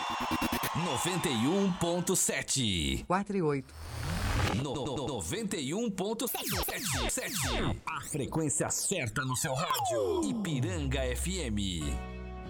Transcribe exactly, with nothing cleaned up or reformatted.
noventa e um ponto sete. quatro e oito. No, no, noventa e um ponto sete. A frequência certa no seu rádio. Ipiranga F M.